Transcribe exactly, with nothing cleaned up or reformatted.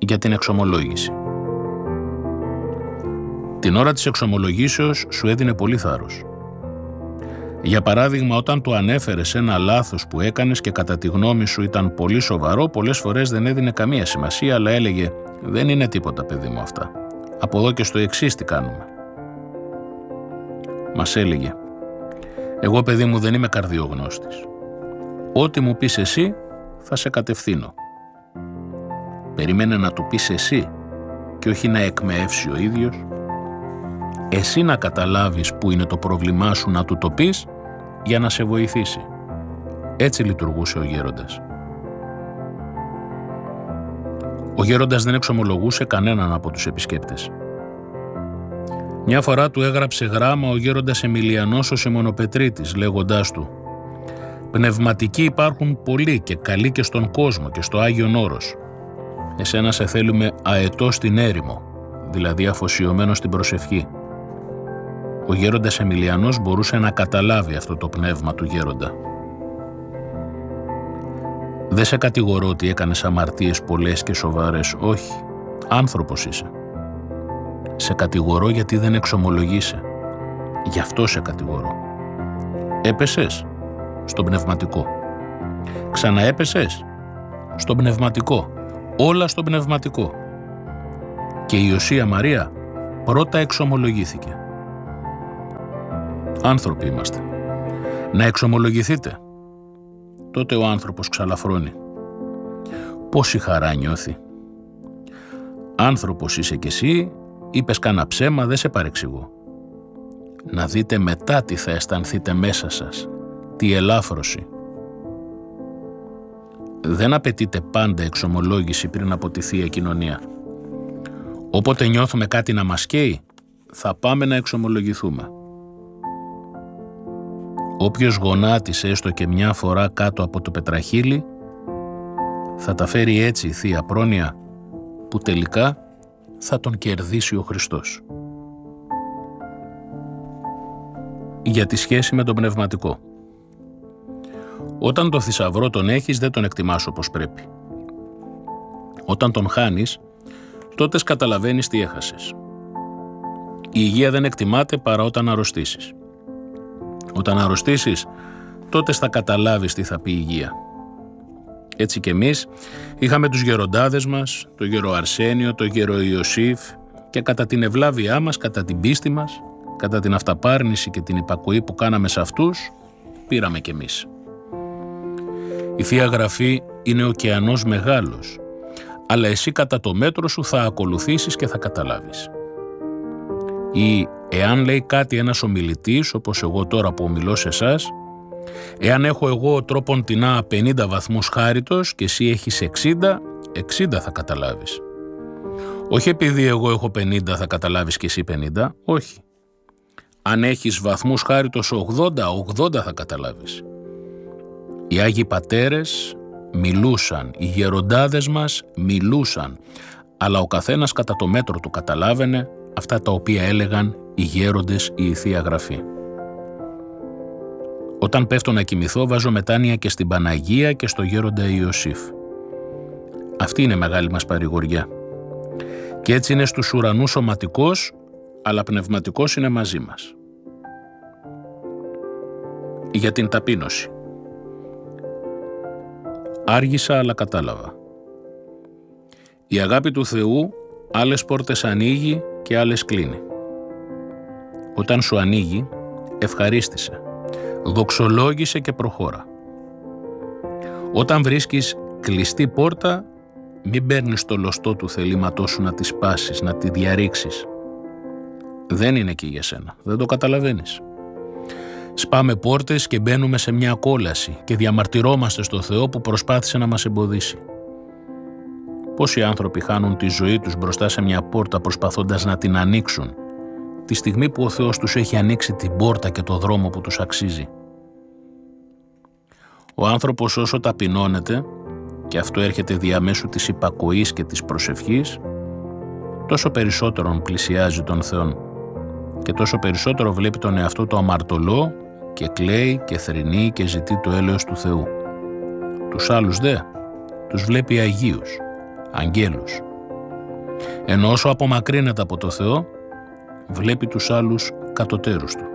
για την εξομολόγηση. Την ώρα της εξομολογήσεως σου έδινε πολύ θάρρος. Για παράδειγμα, όταν του ανέφερες ένα λάθος που έκανες και κατά τη γνώμη σου ήταν πολύ σοβαρό, πολλές φορές δεν έδινε καμία σημασία, αλλά έλεγε «Δεν είναι τίποτα, παιδί μου, αυτά. Από εδώ και στο εξής τι κάνουμε». Μας έλεγε «Εγώ, παιδί μου, δεν είμαι καρδιογνώστης. Ό,τι μου πεις εσύ θα σε κατευθύνω». Περίμενε να του πεις εσύ και όχι να εκμεεύσει ο ίδιος. Εσύ να καταλάβεις που είναι το πρόβλημά σου, να του το πεις για να σε βοηθήσει. Έτσι λειτουργούσε ο γέροντας. Ο γέροντας δεν εξομολογούσε κανέναν από τους επισκέπτες. Μια φορά του έγραψε γράμμα ο γέροντας Εμιλιανός ο Σιμωνοπετρίτης, λέγοντάς του «Πνευματικοί υπάρχουν πολλοί και καλοί και στον κόσμο και στο Άγιον Όρος. Εσένα σε θέλουμε αετό στην έρημο, δηλαδή αφοσιωμένο στην προσευχή». Ο γέροντας Εμιλιανός μπορούσε να καταλάβει αυτό το πνεύμα του γέροντα. «Δεν σε κατηγορώ ότι έκανες αμαρτίες πολλές και σοβαρές, όχι, άνθρωπος είσαι. Σε κατηγορώ γιατί δεν εξομολογείσαι. Γι' αυτό σε κατηγορώ. Έπεσες στον πνευματικό. Ξαναέπεσες στον πνευματικό. Όλα στον πνευματικό. Και η Ιωσία Μαρία πρώτα εξομολογήθηκε. Άνθρωποι είμαστε. Να εξομολογηθείτε. Τότε ο άνθρωπος ξαλαφρώνει. Πόση χαρά νιώθει. Άνθρωπος είσαι κι εσύ, είπες κανένα ψέμα, δεν σε παρεξηγώ. Να δείτε μετά τι θα αισθανθείτε μέσα σας, τι ελάφρωση. Δεν απαιτείται πάντα εξομολόγηση πριν από τη Θεία Κοινωνία. Όποτε νιώθουμε κάτι να μας καίει, θα πάμε να εξομολογηθούμε. Όποιος γονάτισε έστω και μια φορά κάτω από το πετραχύλι, θα τα φέρει έτσι η Θεία Πρόνοια, που τελικά θα τον κερδίσει ο Χριστός. Για τη σχέση με τον πνευματικό. Όταν το θησαυρό τον έχεις, δεν τον εκτιμάς όπως πρέπει. Όταν τον χάνεις, τότε καταλαβαίνεις τι έχασες. Η υγεία δεν εκτιμάται παρά όταν αρρωστήσεις. Όταν αρρωστήσεις, τότε θα καταλάβεις τι θα πει η υγεία. Έτσι κι εμείς είχαμε τους γεροντάδες μας, το γερο Αρσένιο, το γερο Ιωσήφ, και κατά την ευλάβειά μας, κατά την πίστη μας, κατά την αυταπάρνηση και την υπακοή που κάναμε σε αυτούς, πήραμε κι εμείς. Η Θεία Γραφή είναι ωκεανός μεγάλος, αλλά εσύ κατά το μέτρο σου θα ακολουθήσεις και θα καταλάβεις. Ή εάν λέει κάτι ένας ομιλητής, όπως εγώ τώρα που ομιλώ σε εσάς, εάν έχω εγώ τρόπον τεινά πενήντα βαθμούς χάριτος και εσύ έχεις εξήντα, εξήντα θα καταλάβεις. Όχι επειδή εγώ έχω πενήντα θα καταλάβεις και εσύ πενήντα, όχι. Αν έχεις βαθμούς χάριτος ογδόντα, ογδόντα θα καταλάβεις. Οι Άγιοι Πατέρες μιλούσαν, οι γεροντάδες μας μιλούσαν, αλλά ο καθένας κατά το μέτρο του καταλάβαινε αυτά τα οποία έλεγαν οι γέροντες ή η Θεία Γραφή. Όταν πέφτω να κοιμηθώ, βάζω μετάνοια και στην Παναγία και στο γέροντα Ιωσήφ. Αυτή είναι μεγάλη μας παρηγοριά. Και έτσι είναι στους ουρανούς σωματικός, αλλά πνευματικός είναι μαζί μας. Για την ταπείνωση. Άργησα, αλλά κατάλαβα. Η αγάπη του Θεού άλλες πόρτες ανοίγει και άλλες κλείνει. Όταν σου ανοίγει, ευχαρίστησε, δοξολόγησε και προχώρα. Όταν βρίσκεις κλειστή πόρτα, μην παίρνεις το λωστό του θελήματός σου να τη σπάσεις, να τη διαρρήξεις. Δεν είναι εκεί για σένα, δεν το καταλαβαίνεις. Σπάμε πόρτες και μπαίνουμε σε μια κόλαση και διαμαρτυρόμαστε στο Θεό που προσπάθησε να μας εμποδίσει. Πόσοι άνθρωποι χάνουν τη ζωή τους μπροστά σε μια πόρτα προσπαθώντας να την ανοίξουν, τη στιγμή που ο Θεός τους έχει ανοίξει την πόρτα και το δρόμο που τους αξίζει. Ο άνθρωπος όσο ταπεινώνεται, και αυτό έρχεται διαμέσου της υπακοής και της προσευχής, τόσο περισσότερον πλησιάζει τον Θεόν και τόσο περισσότερο βλέπει τον εαυτό του αμαρτωλό και κλαίει και θρηνεί και ζητεί το έλεος του Θεού. Τους άλλους δε τους βλέπει αγίους, αγγέλους, Ενώ όσο απομακρύνεται από το Θεό, βλέπει τους άλλους κατωτέρους του.